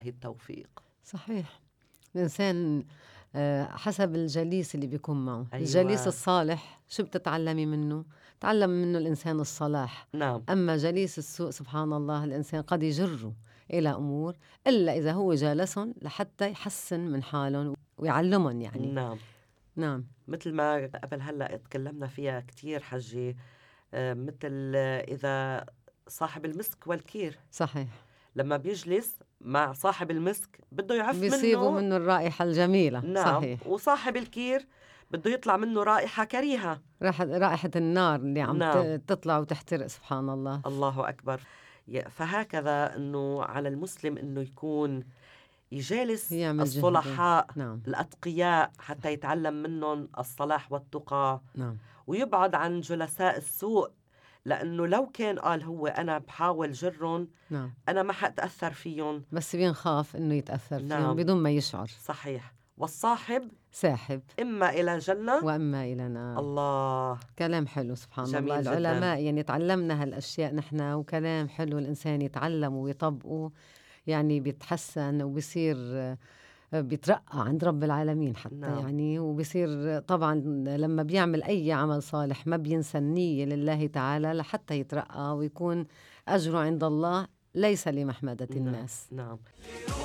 التوفيق. صحيح. الإنسان حسب الجليس اللي بيكون معه. أيوة. الجليس الصالح شو بتتعلمي منه؟ تعلم منه الإنسان الصلاح. نعم. أما جليس السوء سبحان الله الإنسان قد يجره إلى أمور إلا إذا هو جالسهم لحتى يحسن من حالهم ويعلمهم يعني. نعم. نعم. مثل ما قبل هلأ تكلمنا فيها كتير حجي، مثل إذا صاحب المسك والكير صحيح. لما بيجلس مع صاحب المسك بده يعف بيصيبوا منه. منه الرائحة الجميلة. نعم. صحيح. وصاحب الكير بده يطلع منه رائحة كريهة، رائحة النار اللي عم نعم. تطلع وتحترق سبحان الله. الله أكبر. فهكذا أنه على المسلم أنه يكون يجالس يعمل جهد. الصلحاء نعم. الأتقياء حتى يتعلم منهم الصلاح والتقى، نعم. ويبعد عن جلساء السوء، لأنه لو كان قال هو أنا بحاول جرهم نعم. أنا ما حأتأثر فيهم، بس بينخاف إنه يتأثر فيهم نعم. بدون ما يشعر. صحيح. والصاحب ساحب إما إلى جنة وأما إلى نار. الله. كلام حلو سبحان جميل الله. جداً. العلماء يعني تعلمنا هالأشياء نحن، وكلام حلو الإنسان يتعلم ويطبقه يعني بيتحسن وبيصير بيترقى عند رب العالمين حتى. نعم. يعني وبيصير طبعا لما بيعمل أي عمل صالح ما بينسى النية لله تعالى لحتى يترقى ويكون أجره عند الله ليس لمحمدة نعم. الناس. نعم.